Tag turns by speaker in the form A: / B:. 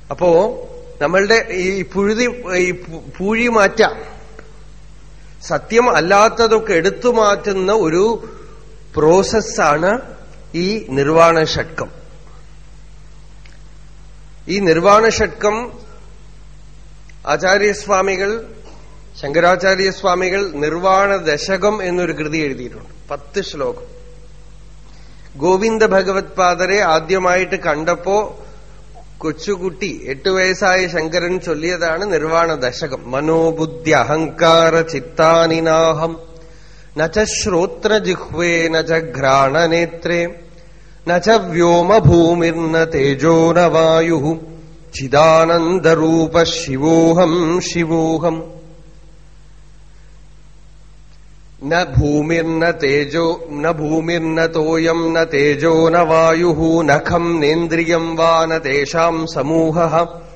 A: അപ്പോ നമ്മളുടെ ഈ പൂഴി മാറ്റാം, സത്യം അല്ലാത്തതൊക്കെ എടുത്തു മാറ്റുന്ന ഒരു പ്രോസസ്സാണ് ഈ നിർവാണ ഷഡ്കം. ഈ നിർവാണ ഷഡ്കം ആചാര്യസ്വാമികൾ, ശങ്കരാചാര്യസ്വാമികൾ നിർവാണ ദശകം എന്നൊരു കൃതി എഴുതിയിട്ടുണ്ട്. 10 ശ്ലോകം. ഗോവിന്ദ ഭഗവത് പാദരെ ആദ്യമായിട്ട് കണ്ടപ്പോ കൊച്ചുകുട്ടി 8 വയസ്സായ ശങ്കരൻ ചൊല്ലിയതാണ് നിർവാണ ദശകം. മനോബുദ്ധി അഹങ്കാര ചിത്താനിനാഹം നച ശ്രോത്രജിഹ്വേ നച ഘ്രാണനേത്രേ നച വ്യോമഭൂമിർന തേജോ ന വായുഃ ചിദാനന്ദരൂപ ശിവോഹം ശിവോഹം. ന ഭൂമിർന തേജോ ന ഭൂമിർന തോയം ന തേജോ ന വായുഃ നഖം നേന്ദ്രിയം വാ ന തേഷാം സമൂഹഃ